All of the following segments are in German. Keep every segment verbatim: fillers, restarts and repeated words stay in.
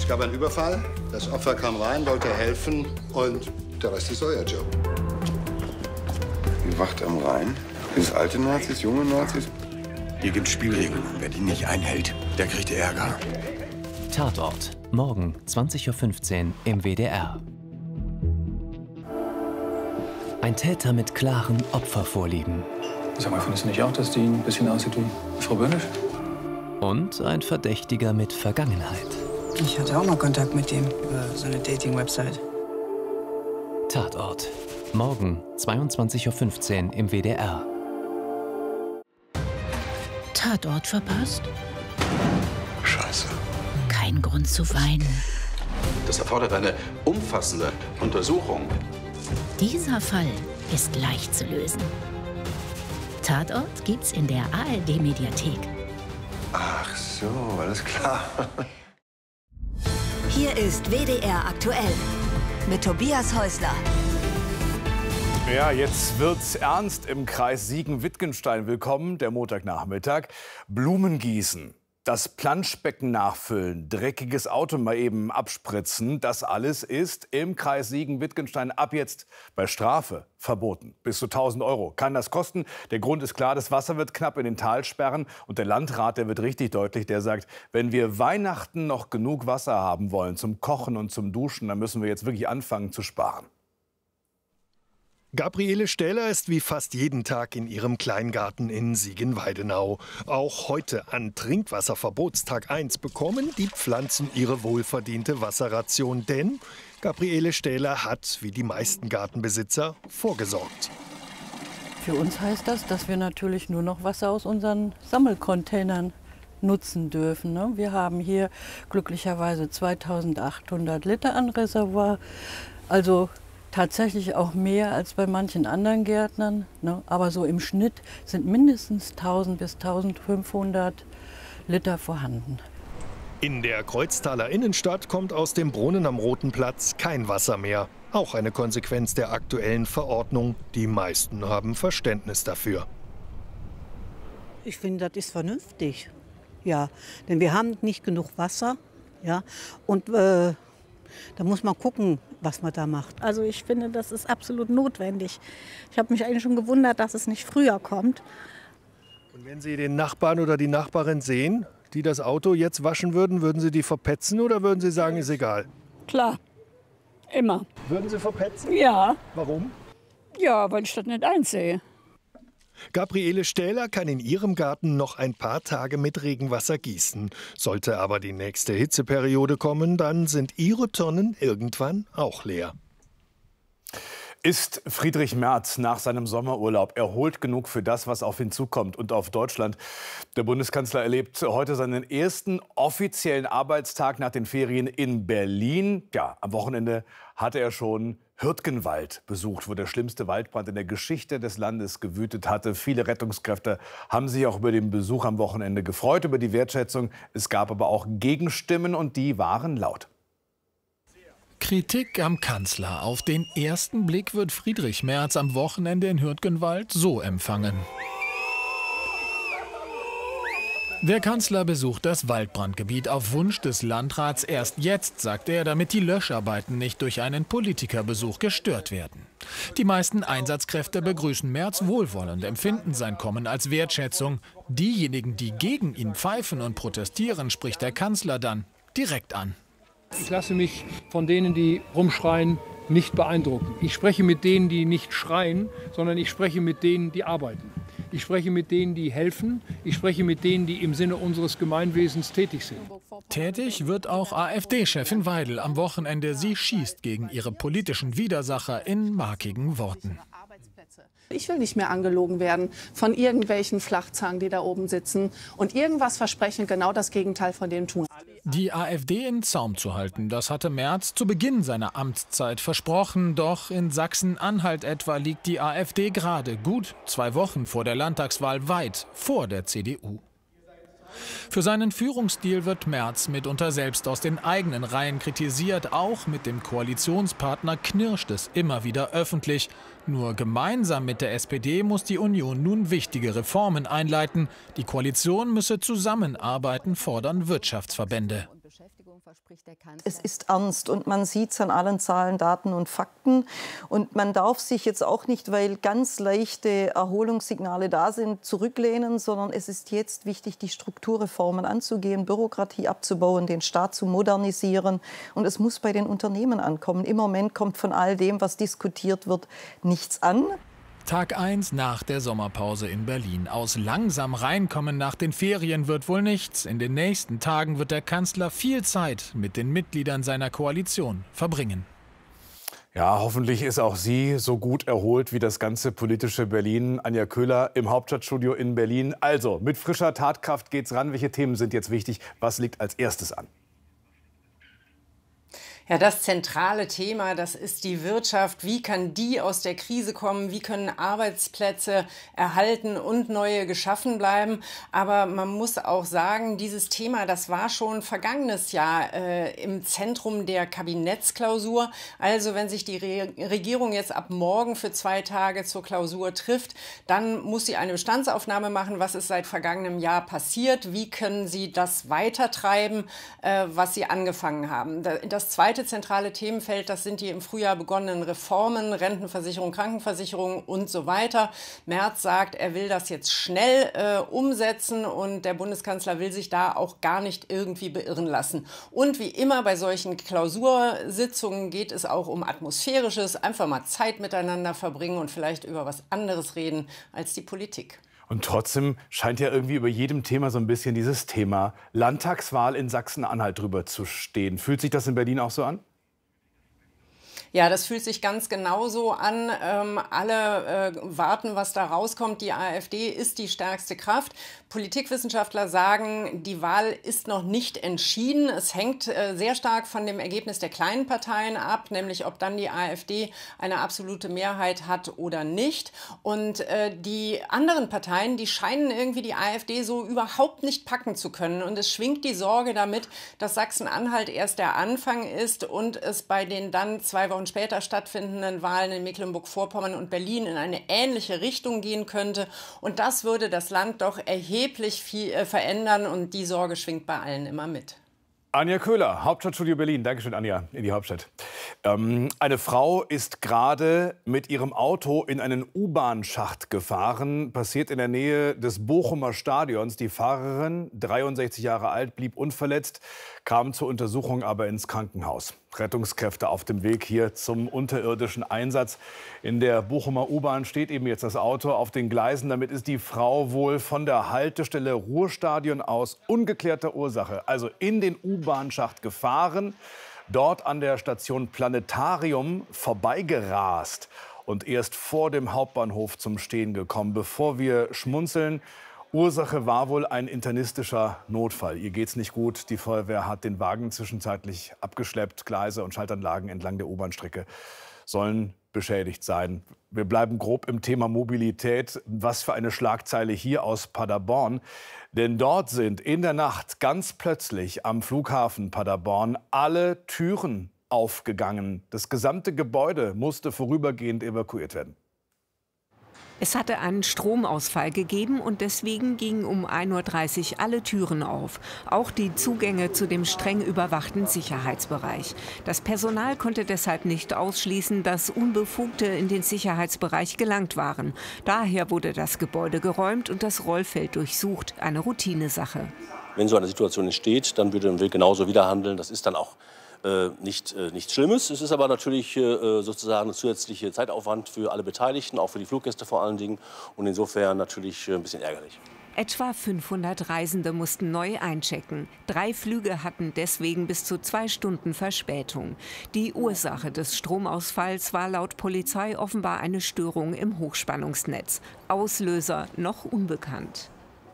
Es gab einen Überfall, das Opfer kam rein, wollte helfen und der Rest ist euer Job. Die Wacht am Rhein? Sind es alte Nazis, junge Nazis? Hier gibt Spielregeln. Wer die nicht einhält, der kriegt Ärger. Tatort. Morgen zwanzig Uhr fünfzehn im W D R. Ein Täter mit klaren Opfervorlieben. Sag mal, findest du nicht auch, dass die ein bisschen aussieht wie Frau Böhnisch? Und ein Verdächtiger mit Vergangenheit. Ich hatte auch mal Kontakt mit dem über so eine Dating-Website. Tatort. Morgen zweiundzwanzig Uhr fünfzehn im W D R. Tatort verpasst? Scheiße. Kein Grund zu weinen. Das erfordert eine umfassende Untersuchung. Dieser Fall ist leicht zu lösen. Tatort gibt's in der A R D-Mediathek. Ach so, alles klar. Hier ist W D R aktuell mit Tobias Häusler. Ja, jetzt wird's ernst im Kreis Siegen-Wittgenstein. Willkommen, der Montagnachmittag. Blumen gießen, das Planschbecken nachfüllen, dreckiges Auto mal eben abspritzen. Das alles ist im Kreis Siegen-Wittgenstein ab jetzt bei Strafe verboten. Bis zu tausend Euro kann das kosten. Der Grund ist klar, das Wasser wird knapp in den Talsperren. Und der Landrat, der wird richtig deutlich, der sagt, wenn wir Weihnachten noch genug Wasser haben wollen zum Kochen und zum Duschen, dann müssen wir jetzt wirklich anfangen zu sparen. Gabriele Stähler ist wie fast jeden Tag in ihrem Kleingarten in Siegen-Weidenau. Auch heute an Trinkwasserverbotstag eins bekommen die Pflanzen ihre wohlverdiente Wasserration. Denn Gabriele Stähler hat, wie die meisten Gartenbesitzer, vorgesorgt. Für uns heißt das, dass wir natürlich nur noch Wasser aus unseren Sammelcontainern nutzen dürfen. Ne? Wir haben hier glücklicherweise zweitausendachthundert Liter an Reservoir. Also tatsächlich auch mehr als bei manchen anderen Gärtnern, ne? Aber so im Schnitt sind mindestens tausend bis eintausendfünfhundert Liter vorhanden. In der Kreuztaler Innenstadt kommt aus dem Brunnen am Roten Platz kein Wasser mehr. Auch eine Konsequenz der aktuellen Verordnung. Die meisten haben Verständnis dafür. Ich finde, das ist vernünftig. Ja, denn wir haben nicht genug Wasser. Ja, und äh, da muss man gucken, was man da macht. Also ich finde, das ist absolut notwendig. Ich habe mich eigentlich schon gewundert, dass es nicht früher kommt. Und wenn Sie den Nachbarn oder die Nachbarin sehen, die das Auto jetzt waschen würden, würden Sie die verpetzen oder würden Sie sagen, ist egal? Klar, immer. Würden Sie verpetzen? Ja. Warum? Ja, weil ich das nicht einsehe. Gabriele Stähler kann in ihrem Garten noch ein paar Tage mit Regenwasser gießen. Sollte aber die nächste Hitzeperiode kommen, dann sind ihre Tonnen irgendwann auch leer. Ist Friedrich Merz nach seinem Sommerurlaub erholt genug für das, was auf ihn zukommt und auf Deutschland? Der Bundeskanzler erlebt heute seinen ersten offiziellen Arbeitstag nach den Ferien in Berlin. Ja, am Wochenende hatte er schon Hürtgenwald besucht, wo der schlimmste Waldbrand in der Geschichte des Landes gewütet hatte. Viele Rettungskräfte haben sich auch über den Besuch am Wochenende gefreut, über die Wertschätzung. Es gab aber auch Gegenstimmen und die waren laut. Kritik am Kanzler. Auf den ersten Blick wird Friedrich Merz am Wochenende in Hürtgenwald so empfangen. Der Kanzler besucht das Waldbrandgebiet auf Wunsch des Landrats erst jetzt, sagt er, damit die Löscharbeiten nicht durch einen Politikerbesuch gestört werden. Die meisten Einsatzkräfte begrüßen Merz wohlwollend, empfinden sein Kommen als Wertschätzung. Diejenigen, die gegen ihn pfeifen und protestieren, spricht der Kanzler dann direkt an. Ich lasse mich von denen, die rumschreien, nicht beeindrucken. Ich spreche mit denen, die nicht schreien, sondern ich spreche mit denen, die arbeiten. Ich spreche mit denen, die helfen. Ich spreche mit denen, die im Sinne unseres Gemeinwesens tätig sind. Tätig wird auch AfD-Chefin Weidel am Wochenende. Sie schießt gegen ihre politischen Widersacher in markigen Worten. Ich will nicht mehr angelogen werden von irgendwelchen Flachzangen, die da oben sitzen und irgendwas versprechen, genau das Gegenteil von dem tun. Die AfD in Zaum zu halten, das hatte Merz zu Beginn seiner Amtszeit versprochen. Doch in Sachsen-Anhalt etwa liegt die AfD gerade gut zwei Wochen vor der Landtagswahl weit vor der C D U. Für seinen Führungsstil wird Merz mitunter selbst aus den eigenen Reihen kritisiert. Auch mit dem Koalitionspartner knirscht es immer wieder öffentlich. Nur gemeinsam mit der S P D muss die Union nun wichtige Reformen einleiten. Die Koalition müsse zusammenarbeiten, fordern Wirtschaftsverbände. Es ist ernst und man sieht es an allen Zahlen, Daten und Fakten. Und man darf sich jetzt auch nicht, weil ganz leichte Erholungssignale da sind, zurücklehnen, sondern es ist jetzt wichtig, die Strukturreformen anzugehen, Bürokratie abzubauen, den Staat zu modernisieren. Und es muss bei den Unternehmen ankommen. Im Moment kommt von all dem, was diskutiert wird, nichts an. Tag eins nach der Sommerpause in Berlin. Aus langsam reinkommen nach den Ferien wird wohl nichts. In den nächsten Tagen wird der Kanzler viel Zeit mit den Mitgliedern seiner Koalition verbringen. Ja, hoffentlich ist auch sie so gut erholt wie das ganze politische Berlin. Anja Köhler im Hauptstadtstudio in Berlin. Also, mit frischer Tatkraft geht's ran. Welche Themen sind jetzt wichtig? Was liegt als erstes an? Ja, das zentrale Thema, das ist die Wirtschaft. Wie kann die aus der Krise kommen? Wie können Arbeitsplätze erhalten und neue geschaffen bleiben? Aber man muss auch sagen, dieses Thema, das war schon vergangenes Jahr äh, im Zentrum der Kabinettsklausur. Also wenn sich die Re- Regierung jetzt ab morgen für zwei Tage zur Klausur trifft, dann muss sie eine Bestandsaufnahme machen. Was ist seit vergangenem Jahr passiert? Wie können sie das weitertreiben, äh, was sie angefangen haben? Das zweite zentrale Themenfeld, das sind die im Frühjahr begonnenen Reformen, Rentenversicherung, Krankenversicherung und so weiter. Merz sagt, er will das jetzt schnell äh, umsetzen und der Bundeskanzler will sich da auch gar nicht irgendwie beirren lassen. Und wie immer bei solchen Klausursitzungen geht es auch um Atmosphärisches, einfach mal Zeit miteinander verbringen und vielleicht über was anderes reden als die Politik. Und trotzdem scheint ja irgendwie über jedem Thema so ein bisschen dieses Thema Landtagswahl in Sachsen-Anhalt drüber zu stehen. Fühlt sich das in Berlin auch so an? Ja, das fühlt sich ganz genauso an. Ähm, alle äh, warten, was da rauskommt. Die AfD ist die stärkste Kraft. Politikwissenschaftler sagen, die Wahl ist noch nicht entschieden. Es hängt äh, sehr stark von dem Ergebnis der kleinen Parteien ab, nämlich ob dann die AfD eine absolute Mehrheit hat oder nicht. Und äh, die anderen Parteien, die scheinen irgendwie die AfD so überhaupt nicht packen zu können. Und es schwingt die Sorge damit, dass Sachsen-Anhalt erst der Anfang ist und es bei den dann zwei Wochen später stattfindenden Wahlen in Mecklenburg-Vorpommern und Berlin in eine ähnliche Richtung gehen könnte. Und das würde das Land doch erheblich viel äh, verändern und die Sorge schwingt bei allen immer mit. Anja Köhler, Hauptstadtstudio Berlin. Dankeschön, Anja, in die Hauptstadt. Ähm, eine Frau ist gerade mit ihrem Auto in einen U-Bahn-Schacht gefahren. Passiert in der Nähe des Bochumer Stadions. Die Fahrerin, dreiundsechzig Jahre alt, blieb unverletzt, kam zur Untersuchung aber ins Krankenhaus. Rettungskräfte auf dem Weg hier zum unterirdischen Einsatz. In der Bochumer U-Bahn steht eben jetzt das Auto auf den Gleisen. Damit ist die Frau wohl von der Haltestelle Ruhrstadion aus ungeklärter Ursache, also in den U-Bahn-Schacht gefahren, dort an der Station Planetarium vorbeigerast und erst vor dem Hauptbahnhof zum Stehen gekommen. Bevor wir schmunzeln, Ursache war wohl ein internistischer Notfall. Ihr geht's nicht gut. Die Feuerwehr hat den Wagen zwischenzeitlich abgeschleppt. Gleise und Schaltanlagen entlang der U-Bahn-Strecke sollen beschädigt sein. Wir bleiben grob im Thema Mobilität. Was für eine Schlagzeile hier aus Paderborn. Denn dort sind in der Nacht ganz plötzlich am Flughafen Paderborn alle Türen aufgegangen. Das gesamte Gebäude musste vorübergehend evakuiert werden. Es hatte einen Stromausfall gegeben und deswegen gingen um ein Uhr dreißig alle Türen auf. Auch die Zugänge zu dem streng überwachten Sicherheitsbereich. Das Personal konnte deshalb nicht ausschließen, dass Unbefugte in den Sicherheitsbereich gelangt waren. Daher wurde das Gebäude geräumt und das Rollfeld durchsucht. Eine Routinesache. Wenn so eine Situation entsteht, dann würde man genauso wieder handeln. Das ist dann auch Äh, nicht, äh, nichts Schlimmes. Es ist aber natürlich äh, sozusagen ein zusätzlicher Zeitaufwand für alle Beteiligten, auch für die Fluggäste vor allen Dingen. Und insofern natürlich äh, ein bisschen ärgerlich. Etwa fünfhundert Reisende mussten neu einchecken. Drei Flüge hatten deswegen bis zu zwei Stunden Verspätung. Die Ursache des Stromausfalls war laut Polizei offenbar eine Störung im Hochspannungsnetz. Auslöser noch unbekannt.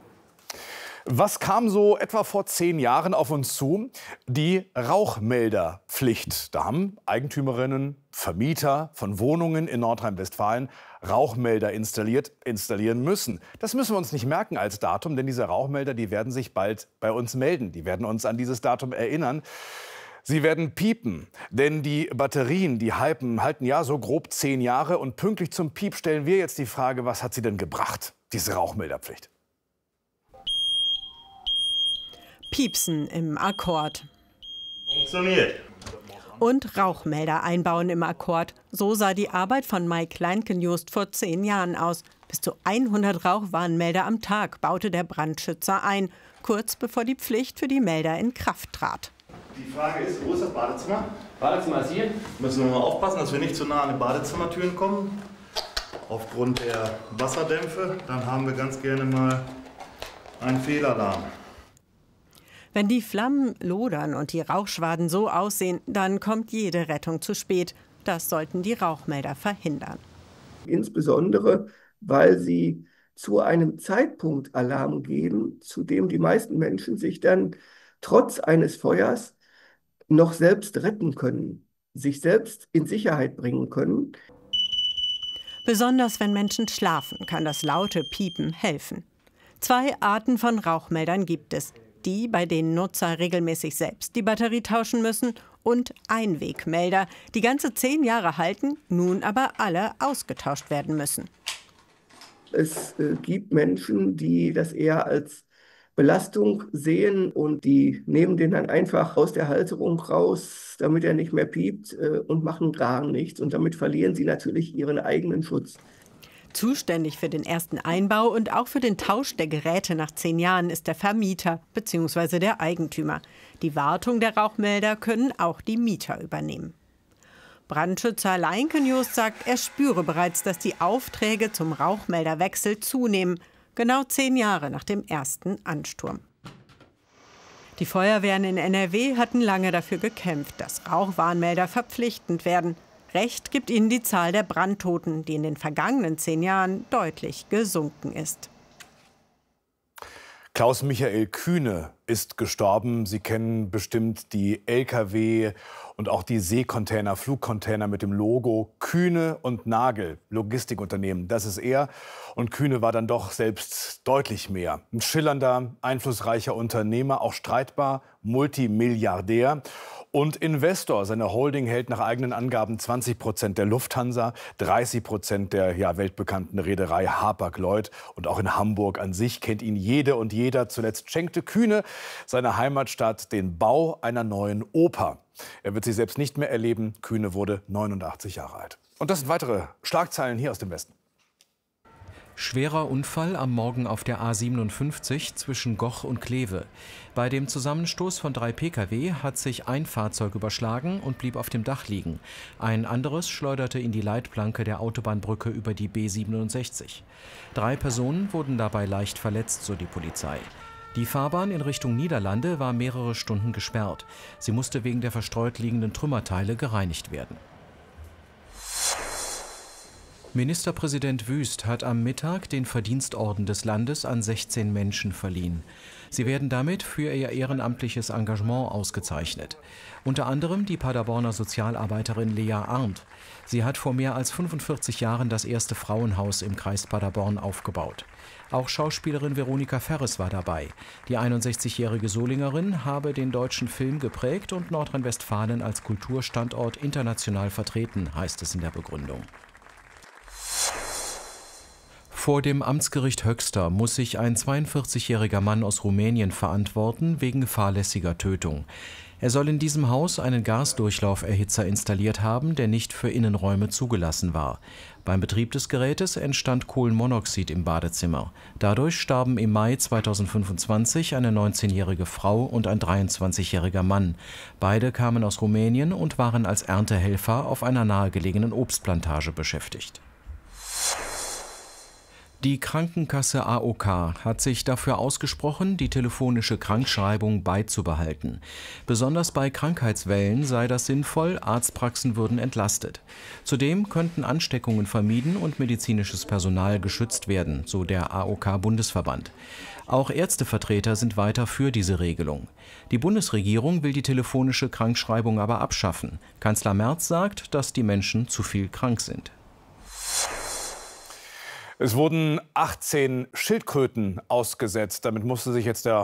Was kam so etwa vor zehn Jahren auf uns zu? Die Rauchmelderpflicht. Da haben Eigentümerinnen, Vermieter von Wohnungen in Nordrhein-Westfalen Rauchmelder installiert, installieren müssen. Das müssen wir uns nicht merken als Datum, denn diese Rauchmelder, die werden sich bald bei uns melden. Die werden uns an dieses Datum erinnern. Sie werden piepen, denn die Batterien, die halten, halten ja so grob zehn Jahre. Und pünktlich zum Piep stellen wir jetzt die Frage, was hat sie denn gebracht, diese Rauchmelderpflicht? Piepsen im Akkord. Funktioniert. Und Rauchmelder einbauen im Akkord. So sah die Arbeit von Mike Leinkenjust vor zehn Jahren aus. Bis zu hundert Rauchwarnmelder am Tag baute der Brandschützer ein, kurz bevor die Pflicht für die Melder in Kraft trat. Die Frage ist, wo ist das Badezimmer? Badezimmer ist hier. Müssen wir mal aufpassen, dass wir nicht zu nah an die Badezimmertüren kommen. Aufgrund der Wasserdämpfe. Dann haben wir ganz gerne mal einen Fehlalarm. Wenn die Flammen lodern und die Rauchschwaden so aussehen, dann kommt jede Rettung zu spät. Das sollten die Rauchmelder verhindern. Insbesondere, weil sie zu einem Zeitpunkt Alarm geben, zu dem die meisten Menschen sich dann trotz eines Feuers noch selbst retten können, sich selbst in Sicherheit bringen können. Besonders wenn Menschen schlafen, kann das laute Piepen helfen. Zwei Arten von Rauchmeldern gibt es. Die, bei denen Nutzer regelmäßig selbst die Batterie tauschen müssen, und Einwegmelder, die ganze zehn Jahre halten, nun aber alle ausgetauscht werden müssen. Es äh, gibt Menschen, die das eher als Belastung sehen und die nehmen den dann einfach aus der Halterung raus, damit er nicht mehr piept äh, und machen gar nichts. Und damit verlieren sie natürlich ihren eigenen Schutz. Zuständig für den ersten Einbau und auch für den Tausch der Geräte nach zehn Jahren ist der Vermieter bzw. der Eigentümer. Die Wartung der Rauchmelder können auch die Mieter übernehmen. Brandschützer Leinkenjust sagt, er spüre bereits, dass die Aufträge zum Rauchmelderwechsel zunehmen, genau zehn Jahre nach dem ersten Ansturm. Die Feuerwehren in N R W hatten lange dafür gekämpft, dass Rauchwarnmelder verpflichtend werden. Recht gibt ihnen die Zahl der Brandtoten, die in den vergangenen zehn Jahren deutlich gesunken ist. Klaus-Michael Kühne ist gestorben. Sie kennen bestimmt die L K W und auch die Seekontainer, Flugcontainer mit dem Logo Kühne und Nagel, Logistikunternehmen. Das ist er. Und Kühne war dann doch selbst deutlich mehr. Ein schillernder, einflussreicher Unternehmer, auch streitbar, Multimilliardär. Und Investor. Seine Holding hält nach eigenen Angaben zwanzig Prozent der Lufthansa, dreißig Prozent der ja, weltbekannten Reederei Hapag-Lloyd. Und auch in Hamburg an sich kennt ihn jede und jeder. Zuletzt schenkte Kühne seiner Heimatstadt den Bau einer neuen Oper. Er wird sie selbst nicht mehr erleben. Kühne wurde neunundachtzig Jahre alt. Und das sind weitere Schlagzeilen hier aus dem Westen. Schwerer Unfall am Morgen auf der A siebenundfünfzig zwischen Goch und Kleve. Bei dem Zusammenstoß von drei Pkw hat sich ein Fahrzeug überschlagen und blieb auf dem Dach liegen. Ein anderes schleuderte in die Leitplanke der Autobahnbrücke über die B siebenundsechzig. Drei Personen wurden dabei leicht verletzt, so die Polizei. Die Fahrbahn in Richtung Niederlande war mehrere Stunden gesperrt. Sie musste wegen der verstreut liegenden Trümmerteile gereinigt werden. Ministerpräsident Wüst hat am Mittag den Verdienstorden des Landes an sechzehn Menschen verliehen. Sie werden damit für ihr ehrenamtliches Engagement ausgezeichnet. Unter anderem die Paderborner Sozialarbeiterin Lea Arndt. Sie hat vor mehr als fünfundvierzig Jahren das erste Frauenhaus im Kreis Paderborn aufgebaut. Auch Schauspielerin Veronika Ferres war dabei. Die einundsechzigjährige Solingerin habe den deutschen Film geprägt und Nordrhein-Westfalen als Kulturstandort international vertreten, heißt es in der Begründung. Vor dem Amtsgericht Höxter muss sich ein zweiundvierzigjähriger Mann aus Rumänien verantworten wegen fahrlässiger Tötung. Er soll in diesem Haus einen Gasdurchlauferhitzer installiert haben, der nicht für Innenräume zugelassen war. Beim Betrieb des Gerätes entstand Kohlenmonoxid im Badezimmer. Dadurch starben im Mai zweitausendfünfundzwanzig eine neunzehnjährige Frau und ein dreiundzwanzigjähriger Mann. Beide kamen aus Rumänien und waren als Erntehelfer auf einer nahegelegenen Obstplantage beschäftigt. Die Krankenkasse A O K hat sich dafür ausgesprochen, die telefonische Krankschreibung beizubehalten. Besonders bei Krankheitswellen sei das sinnvoll, Arztpraxen würden entlastet. Zudem könnten Ansteckungen vermieden und medizinisches Personal geschützt werden, so der A O K-Bundesverband. Auch Ärztevertreter sind weiter für diese Regelung. Die Bundesregierung will die telefonische Krankschreibung aber abschaffen. Kanzler Merz sagt, dass die Menschen zu viel krank sind. Es wurden achtzehn Schildkröten ausgesetzt. Damit musste sich jetzt der